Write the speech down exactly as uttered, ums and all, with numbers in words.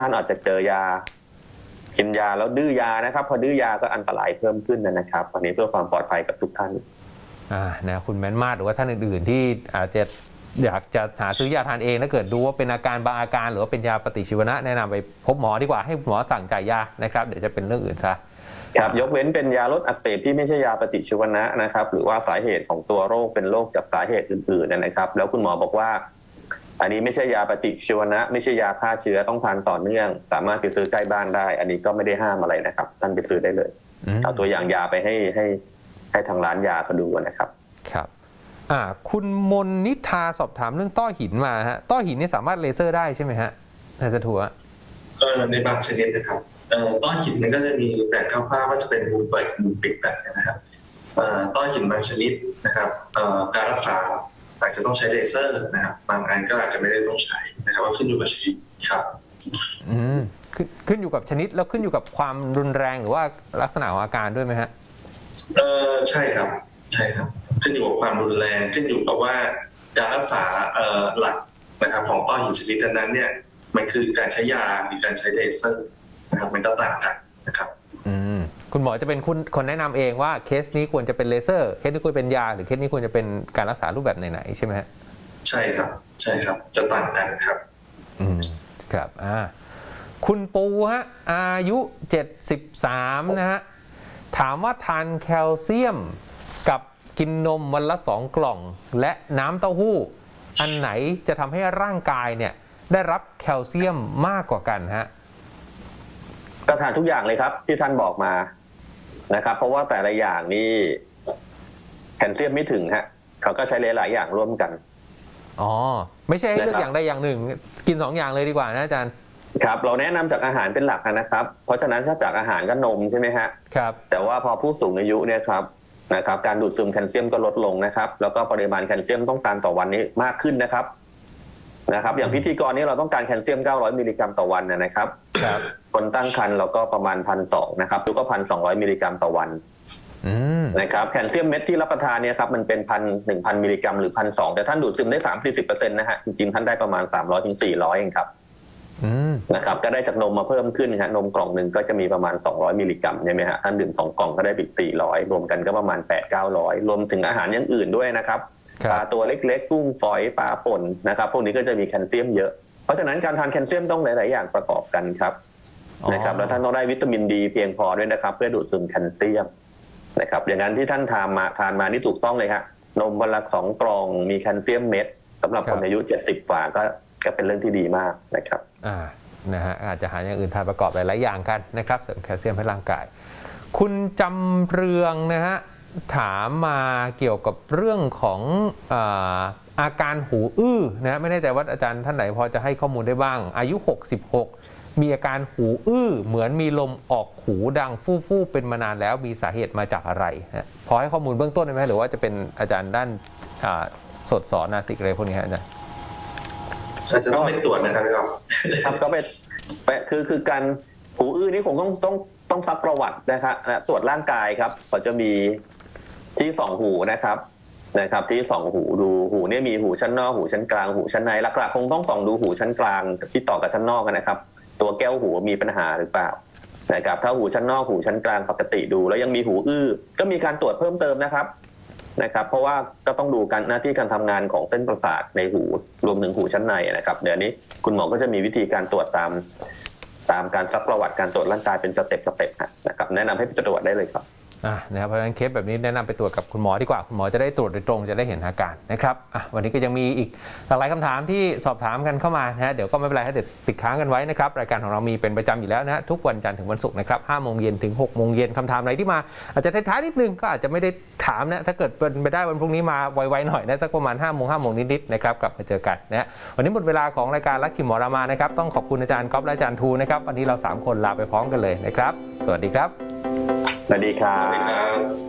ท่านอาจจะเจอยากินยาแล้วดื้อยานะครับพอดื้อยาก็อันตรายเพิ่มขึ้นนะครับอันนี้เพื่อความปลอดภัยกับทุกท่านอ่านะคุณแมนมาดหรือว่าท่านอื่นๆที่อาจจะอยากจะหาซื้อยาทานเองถ้าเกิดดูว่าเป็นอาการบางอาการหรือว่าเป็นยาปฏิชีวนะแนะนำไปพบหมอดีกว่าให้หมอสั่งจ่ายยานะครับเดี๋ยวจะเป็นเรื่องอื่นซะครับยกเว้นเป็นยาลดอักเสบที่ไม่ใช่ยาปฏิชีวนะนะครับหรือว่าสาเหตุของตัวโรคเป็นโรคจากสาเหตุอื่นๆนะครับแล้วคุณหมอบอกว่าอันนี้ไม่ใช่ยาปฏิชีวนะไม่ใช่ยาฆ่าเชื้อต้องทานต่อเนื่องสามารถไปซื้อใกล้บ้านได้อันนี้ก็ไม่ได้ห้ามอะไรนะครับท่านไปซื้อได้เลยเอาตัวอย่างยาไปให้ให้ให้ทางร้านยาเขาดูนะครับครับอ่าคุณมนนิธาสอบถามเรื่องต้อหินมาฮะต้อหินนี่สามารถเลเซอร์ได้ใช่ไหมฮะนายสะทัวเออในบางชนิดนะครับเอ่อต้อหินมันก็จะมีแบ่งคร่าวๆว่าจะเป็นมุมเปิดมุมปิดแบบนี้นะครับเอ่อต้อหินบางชนิดนะครับเอ่อการรักษาอาจจะต้องใช้เลเซอร์นะครับบางอันก็อาจจะไม่ได้ต้องใช้นะครับว่าขึ้นอยู่กับชนิดครับอืมขึ้นขึ้นอยู่กับชนิดแล้วขึ้นอยู่กับความรุนแรงหรือว่าลักษณะของอาการด้วยไหมฮะเออใช่ครับใช่ครับขึ้นอยู่กับความรุนแรงขึ้นอยู่กับว่าการรักษาเอ่อหลักนะครับของต้อหินชนิดนั้นเนี่ยมันคือการใช้ยาหรือการใช้เลเซอร์นะครับมันก็ต่างกันนะครับอืมคุณหมอจะเป็นคนคนแนะนำเองว่าเคสนี้ควรจะเป็นเลเซอร์เคสนี้ควรเป็นยาหรือเคสนี้ควรจะเป็นการรักษารูปแบบไหนๆใช่ไหมฮะใช่ครับใช่ครับจะต่างกันครับอืมครับอ่าคุณปูฮะอายุเจ็ดสิบสามนะฮะถามว่าทานแคลเซียมกับกินนมวันละสองกล่องและน้ำเต้าหู้อันไหนจะทำให้ร่างกายเนี่ยได้รับแคลเซียมมากกว่ากันฮะก็ทานทุกอย่างเลยครับที่ท่านบอกมานะครับเพราะว่าแต่ละอย่างนี่แคลเซียมไม่ถึงฮะเขาก็ใช้หลายๆอย่างร่วมกันอ๋อไม่ใช่เลือกอย่างใดอย่างหนึ่งกินสองอย่างเลยดีกว่านะอาจารย์ครับเราแนะนำจากอาหารเป็นหลักนะครับเพราะฉะนั้นถ้าจากอาหารก็นมใช่ไหมฮะครับแต่ว่าพอผู้สูงอายุเนี่ยครับนะครับการดูดซึมแคลเซียมก็ลดลงนะครับแล้วก็ปริมาณแคลเซียมต้องการต่อวันนี้มากขึ้นนะครับนะครับอย่างพิธีกรนี้เราต้องการแคลเซียมเก้าร้อยมิลลิกรัมต่อวันนะครับคนตั้งครรภ์เราก็ประมาณ หนึ่งพันสองร้อย นะครับดูก็ หนึ่งพันสองร้อยมิลลิกรัมต่อวันนะครับแคลเซียมเม็ดที่รับประทานเนี่ยครับมันเป็น หนึ่งพัน มิลลิกรัมหรือ หนึ่งพันสองร้อย แต่ท่านดูดซึมได้ สามถึงสี่สิบเปอร์เซ็นต์ นะฮะจริงๆท่านได้ประมาณ สามร้อยถึงสี่ร้อย เองครับนะครับก็ได้จากนมมาเพิ่มขึ้นฮะนมกล่องหนึ่งก็จะมีประมาณสองร้อยมิลลิกรัมใช่ไหมฮะท่านดื่มสองกล่องก็ได้อีกสี่ร้อยรวมกันก็ประมาณ แปดถึงเก้าร้อย รวมถึงอาหารอย่างอื่นด้วยนะครับปลาตัวเล็กๆกุ้งฝอยปลาป่นนะครับพวกนี้ก็จะมีแคลเซียมเยอะเพราะฉะนั้นการทานแคลเซียมต้องหลายๆอย่างประกอบกันครับนะครับแล้วท่านต้องได้วิตามินดีเพียงพอด้วยนะครับเพื่อดูดซึมแคลเซียมนะครับอย่างนั้นที่ท่านทานมาทานมานี่ถูกต้องเลยฮะนมวันละสองกล่องมีแคลเซียมเม็ดสำหรับคนอายุเจ็ดสิบกว่าก็ก็เป็นเรื่องที่ดีมากนะครับอ่านะฮะอาจจะหาอย่างอื่นทานประกอบหลายๆอย่างกันนะครับเสริมแคลเซียมให้ร่างกายคุณจำเรืองนะฮะถามมาเกี่ยวกับเรื่องของอ่าอาการหูอื้อนะไม่แน่ใจว่าอาจารย์ท่านไหนพอจะให้ข้อมูลได้บ้างอายุหกสิบหกมีอาการหูอื้อเหมือนมีลมออกหูดังฟู่ๆเป็นมานานแล้วมีสาเหตุมาจากอะไรนะพอให้ข้อมูลเบื้องต้นได้ไหมหรือว่าจะเป็นอาจารย์ด้านสดสอนนาสิกอะไรพวกนี้ฮะอาจารย์อาจจะต้องไปตรวจนะครับพี่ครับครับก็เป็นคือคือการหูอื้อนี่คงต้องต้องต้องซักประวัตินะครับตรวจร่างกายครับเขาจะมีที่สองหูนะครับนะครับที่สองหูดูหูเนี่ยมีหูชั้นนอกหูชั้นกลางหูชั้นในหลักๆคงต้องส่องดูหูชั้นกลางที่ต่อกับชั้นนอกนะครับตัวแก้วหูมีปัญหาหรือเปล่านะครับถ้าหูชั้นนอกหูชั้นกลางปกติดูแล้วยังมีหูอื้อก็มีการตรวจเพิ่มเติมนะครับนะครับเพราะว่าก็ต้องดูการหน้าที่การทำงานของเส้นประสาทในหูรวมถึงหูชั้นในนะครับเดี๋ยวนี้คุณหมอก็จะมีวิธีการตรวจตามตามการซักประวัติการตรวจร่างกายเป็นสเต็ปสเต็ปนะครับแนะนำให้ไปตรวจได้เลยครับอ่านะครับเพราะฉะนั้นเคสแบบนี้แนะนำไปตรวจกับคุณหมอดีกว่าคุณหมอจะได้ตรวจโดยตรงจะได้เห็นอาการนะครับอ่ะวันนี้ก็ยังมีอีกหลากหลายคำถามที่สอบถามกันเข้ามานะฮะเดี๋ยวก็ไม่เป็นไรให้เด็ดติดค้างกันไว้นะครับรายการของเรามีเป็นประจำอยู่แล้วนะทุกวันจันทร์ถึงวันศุกร์นะครับห้าโมงเย็นถึงหกโมงเย็นคำถามอะไรที่มาอาจจะท้ายๆนิดนึงก็อาจจะไม่ได้ถามนะถ้าเกิดเป็นไปได้วันพรุ่งนี้มาไวๆหน่อยนะสักประมาณห้าโมงห้าโมงนิดๆนะครับกลับมาเจอกันนะวันนี้หมดเวลาของรายการลัคกี้หมอรามานะครับต้องขอบคุณอาจารย์ก๊อฟและอาจารย์ทูนะครับวันนี้เราสามคนลาไปพร้อมกันเลยนะครับสวัสดีครับสวัสดีครับ